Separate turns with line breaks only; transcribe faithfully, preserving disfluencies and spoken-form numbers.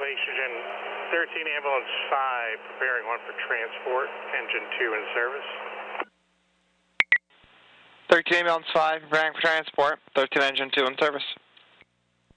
Oxygen, thirteen Ambulance five, preparing one for transport, engine two in service.
thirteen Ambulance five, preparing for transport, thirteen Engine two in service.